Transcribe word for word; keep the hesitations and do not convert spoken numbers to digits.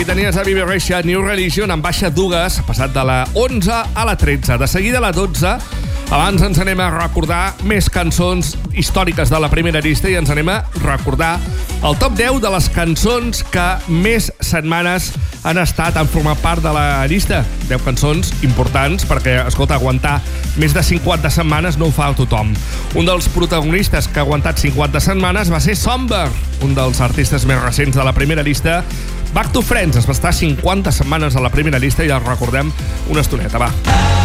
tenies a Vibration New Religion en baixa dues, passat de la onze a la tretze. De seguida a la dotze, abans ens anem a recordar més cançons històriques de la primera llista i ens anem a recordar el top deu de les cançons que més setmanes han estat, han format part de la llista. deu cançons importants perquè, escolta, aguantar més de cinquanta setmanes no ho fa a tothom. Un dels protagonistes que ha aguantat cinquanta setmanes va ser Somber, un dels artistes més recents de la primera llista. Back to Friends es va estar cinquanta setmanes a la primera llista i el recordem una estoneta, va.